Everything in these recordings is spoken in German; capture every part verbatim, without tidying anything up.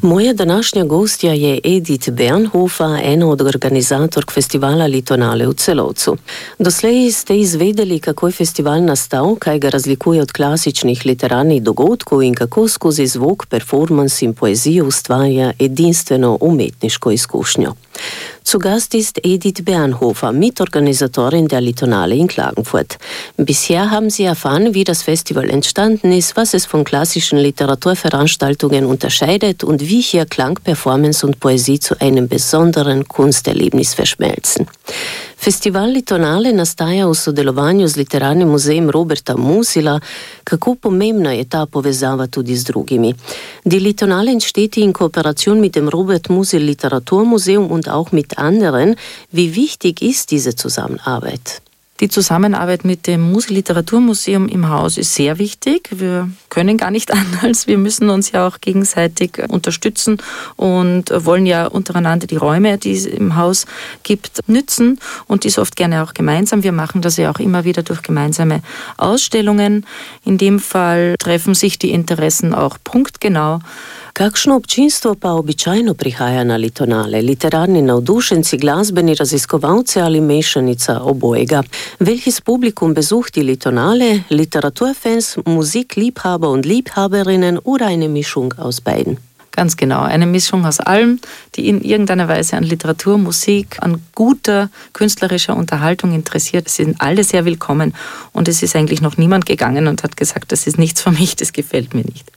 Moja današnja gostja je Edith Bernhofer, ena od organizatork festivala Litonale v Celovcu. Doslej ste izvedeli, kako je festival nastal, kaj ga razlikuje od klasičnih literarnih dogodkov in kako skozi zvok, performance in poezijo ustvarja edinstveno umetniško izkušnjo. Zu Gast ist Edith Bernhofer, Mitorganisatorin der Litonale in Klagenfurt. Bisher haben Sie erfahren, wie das Festival entstanden ist, was es von klassischen Literaturveranstaltungen unterscheidet und wie hier Klang, Performance und Poesie zu einem besonderen Kunsterlebnis verschmelzen. Festival Litonale nastaja v sodelovanju z Literarnim muzejem Roberta Musila. Kako pomembna je ta povezava tudi z drugimi? Die Litonale entsteht in Kooperation mit dem Robert Musil Literaturmuseum und auch mit anderen. Wie wichtig ist diese Zusammenarbeit? Die Zusammenarbeit mit dem Musil Literaturmuseum im Haus ist sehr wichtig. Wir können gar nicht anders. Wir müssen uns ja auch gegenseitig unterstützen und wollen ja untereinander die Räume, die es im Haus gibt, nützen und dies oft gerne auch gemeinsam. Wir machen das ja auch immer wieder durch gemeinsame Ausstellungen. In dem Fall treffen sich die Interessen auch punktgenau. Kakšno občinstvo pa običajno prihaja na Litonale? Literarni navdušenci, glasbeni raziskovalci ali mešanica obojega? Welches Publikum besucht die Litonale? Literaturfans, Musikliebhaber und Liebhaberinnen oder eine Mischung aus beiden? Ganz genau, eine Mischung aus allem, die in irgendeiner Weise an Literatur, Musik, an guter künstlerischer Unterhaltung interessiert, sind alle sehr willkommen. Und es ist eigentlich noch niemand gegangen und hat gesagt, das ist nichts für mich, das gefällt mir nicht.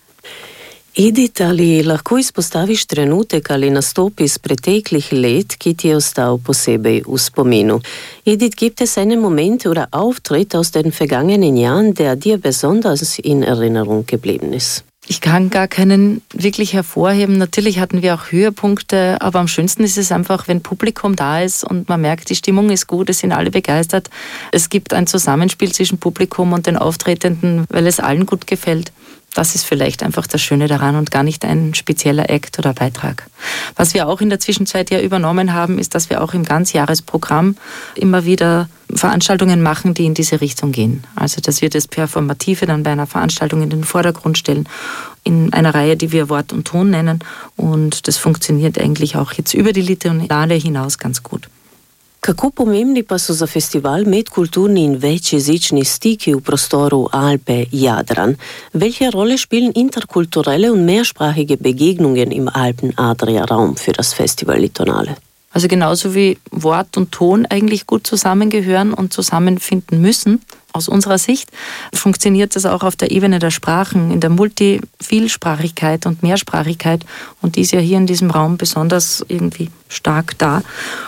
Edith, ali lahko izpostaviš trenutek ali nastop iz preteklih let, ki ti je ostal posebej v spominu? Edith, gibt es einen Moment oder Auftritt aus den vergangenen Jahren, der dir besonders in Erinnerung geblieben ist? Ich kann gar keinen wirklich hervorheben. Natürlich hatten wir auch Höhepunkte, aber am schönsten ist es einfach, wenn Publikum da ist und man merkt, die Stimmung ist gut, es sind alle begeistert. Es gibt ein Zusammenspiel zwischen Publikum und den Auftretenden, weil es allen gut gefällt. Das ist vielleicht einfach das Schöne daran und gar nicht ein spezieller Act oder Beitrag. Was wir auch in der Zwischenzeit ja übernommen haben, ist, dass wir auch im Ganzjahresprogramm immer wieder Veranstaltungen machen, die in diese Richtung gehen. Also dass wir das Performative dann bei einer Veranstaltung in den Vordergrund stellen, in einer Reihe, die wir Wort und Ton nennen. Und das funktioniert eigentlich auch jetzt über die Litonale hinaus ganz gut. Kako pomembni pa so za festival medkulturni in večjezični stiki v prostoru Alpe-Jadran? Welche Rolle spielen interkulturelle und mehrsprachige Begegnungen im Alpen-Adria-Raum für das Festival Litonale? Also genauso wie Wort und Ton eigentlich gut zusammengehören und zusammenfinden müssen, aus unserer Sicht, funktioniert das auch auf der Ebene der Sprachen, in der Multi-Vielsprachigkeit und Mehrsprachigkeit. Und die ist ja hier in diesem Raum besonders irgendwie stark da.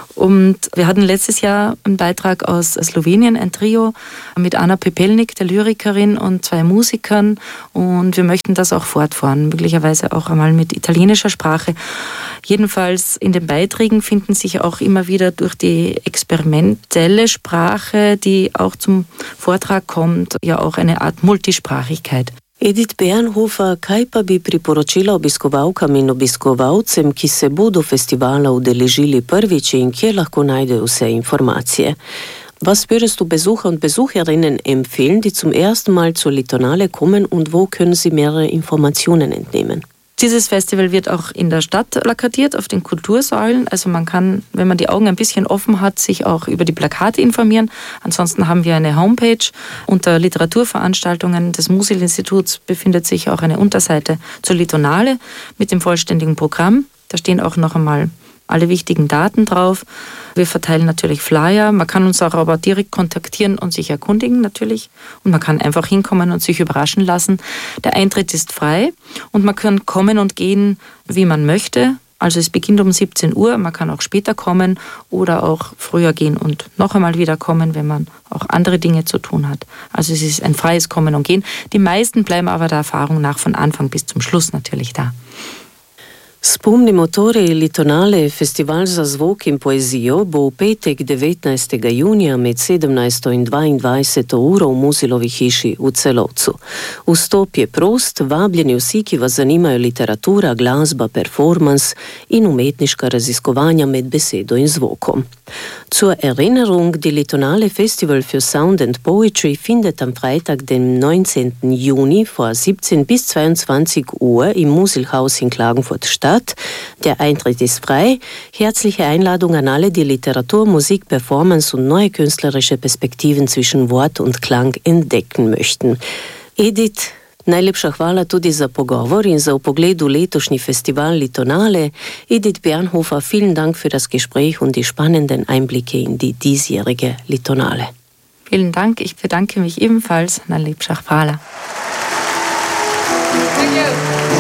Und wir hatten letztes Jahr einen Beitrag aus Slowenien, ein Trio mit Anna Pepelnik, der Lyrikerin, und zwei Musikern. Und wir möchten das auch fortfahren, möglicherweise auch einmal mit italienischer Sprache. Jedenfalls in den Beiträgen finden sich auch immer wieder durch die experimentelle Sprache, die auch zum Vortrag kommt, ja auch eine Art Multisprachigkeit. Edith Bernhofer, kaj pa bi priporočila obiskovalkam in obiskovalcem, ki se bodo festivala udeležili prvič in kjer lahko najdejo vse informacije? Was würdest du Besucher und Besucherinnen empfehlen, die zum ersten Mal zur Litonale kommen und wo können sie mehrere Informationen entnehmen? Dieses Festival wird auch in der Stadt plakatiert, auf den Kultursäulen. Also man kann, wenn man die Augen ein bisschen offen hat, sich auch über die Plakate informieren. Ansonsten haben wir eine Homepage. Unter Literaturveranstaltungen des Musil-Instituts befindet sich auch eine Unterseite zur Litonale mit dem vollständigen Programm. Da stehen auch noch einmal alle wichtigen Daten drauf. Wir verteilen natürlich Flyer. Man kann uns auch aber direkt kontaktieren und sich erkundigen natürlich. Und man kann einfach hinkommen und sich überraschen lassen. Der Eintritt ist frei und man kann kommen und gehen, wie man möchte. Also es beginnt um siebzehn Uhr. Man kann auch später kommen oder auch früher gehen und noch einmal wieder kommen, wenn man auch andere Dinge zu tun hat. Also es ist ein freies Kommen und Gehen. Die meisten bleiben aber der Erfahrung nach von Anfang bis zum Schluss natürlich da. Spomnimo torej, Litonale, festival za zvok in poezijo, bo v petek devetnajstega junija med sedemnajsto in dvaindvajseto uro v Musilovi hiši v Celovcu. Vstop je prost, vabljeni vsi, ki vas zanimajo literatura, glasba, performance in umetniška raziskovanja med besedo in zvokom. Zur Erinnerung, die Litonale Festival für Sound and Poetry findet am Freitag, dem neunzehnten Juni von siebzehn bis zweiundzwanzig Uhr im Musilhaus in Klagenfurt statt. Der Eintritt ist frei. Herzliche Einladung an alle, die Literatur, Musik, Performance und neue künstlerische Perspektiven zwischen Wort und Klang entdecken möchten. Edith, najlepša hvala tudi za pogovor in za vpogled v letošnji Festival Litonale. Edith Bernhofer, vielen Dank für das Gespräch und die spannenden Einblicke in die diesjährige Litonale. Vielen Dank, ich bedanke mich ebenfalls. Najlepša hvala. Thank you.